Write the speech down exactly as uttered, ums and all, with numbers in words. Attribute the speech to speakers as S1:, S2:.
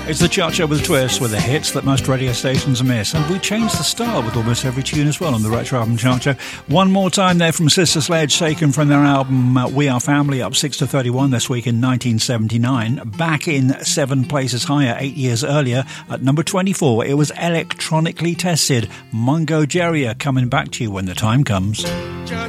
S1: It's the Chart Show with a twist, with the hits that most radio stations miss. And we change the style with almost every tune as well on the Retro Album Chart Show. One more time there from Sister Sledge, taken from their album uh, We Are Family, up six to thirty-one this week in nineteen seventy-nine. Back in seven places higher eight years earlier at number twenty-four, it was Electronically Tested. Mungo Jerry coming back to you when the time comes.